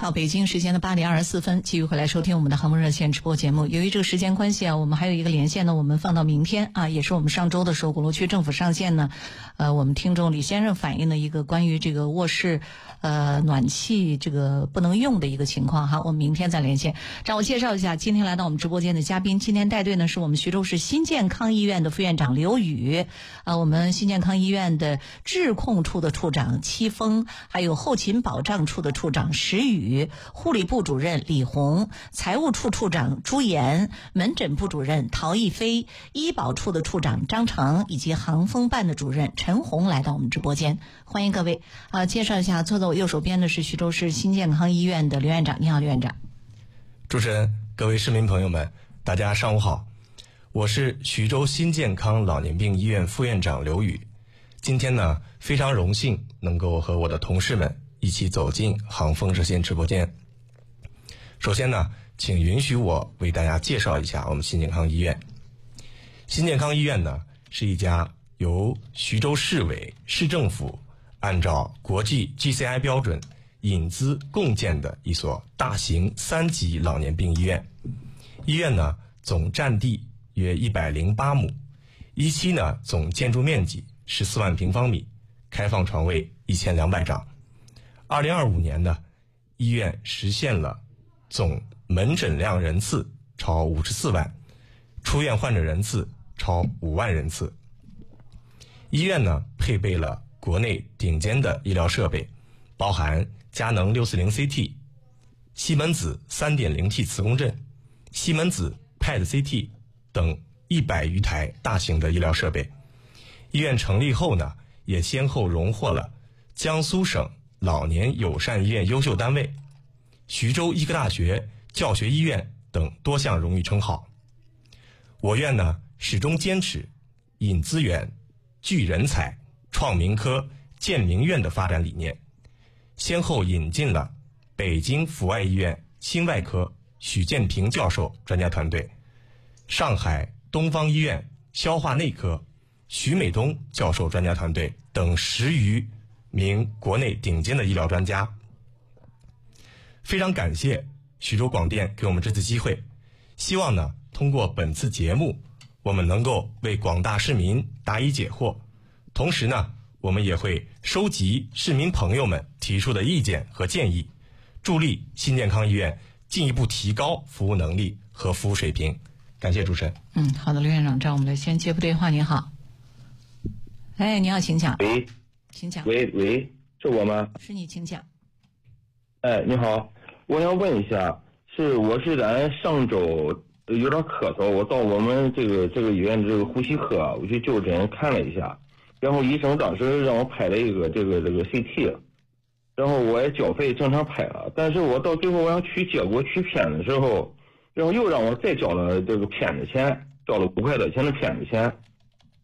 好，北京时间的8:24，继续回来收听我们的航空热线直播节目。由于这个时间关系啊，我们还有一个连线呢，我们放到明天啊，也是我们上周的时候，鼓楼区政府上线呢，我们听众李先生反映的一个关于这个卧室暖气这个不能用的一个情况哈，我们明天再连线。让我介绍一下今天来到我们直播间的嘉宾，今天带队呢是我们徐州市新健康医院的副院长刘宇，我们新健康医院的质控处的处长戚峰，还有后勤保障处的处长石宇。护理部主任李红，财务处处长朱岩，门诊部主任陶艺飞，医保处的处长张成，以及航风办的主任陈红来到我们直播间，欢迎各位。介绍一下，坐在我右手边的是徐州市新健康医院的刘院长。你好，刘院长。 主持人，各位市民朋友们，大家上午好，我是徐州新健康老年病医院副院长刘宇。今天呢，非常荣幸能够和我的同事们一起走进航风热线直播间。首先呢，请允许我为大家介绍一下我们新健康医院。新健康医院呢，是一家由徐州市委、市政府按照国际 GCI 标准引资共建的一所大型3级老年病医院。医院呢，总占地约108亩，17呢总建筑面积14万平方米，开放床位1200张。2025年呢，医院实现了总门诊量人次超54万，出院患者人次超5万人次。医院呢，配备了国内顶尖的医疗设备，包含佳能640 CT、西门子 3.0T 磁共振、西门子 PET CT 等100余台大型的医疗设备。医院成立后呢，也先后荣获了江苏省老年友善医院优秀单位、徐州医科大学教学医院等多项荣誉称号。我院呢，始终坚持引资源、聚人才、创民科、建民院的发展理念，先后引进了北京阜外医院心外科许建平教授专家团队，上海东方医院消化内科徐美东教授专家团队等10余名国内顶尖的医疗专家。非常感谢徐州广电给我们这次机会，希望呢，通过本次节目，我们能够为广大市民答疑解惑，同时呢，我们也会收集市民朋友们提出的意见和建议，助力新健康医院进一步提高服务能力和服务水平。感谢主持人。 好的，刘院长，这样我们来先接部电话。您好。你好，请讲。 喂， 请讲。 喂，是我吗？ 是你，请讲。 你好，我想问一下，我是咱上周有点咳嗽，我到我们这个医院这个呼吸科，我去就诊看了一下，然后医生当时让我拍了一个这个 CT， 然后我也交费正常拍了，但是我到最后我想取结果取片的时候，然后又让我再交了这个片子钱，交了5块多钱的片子钱。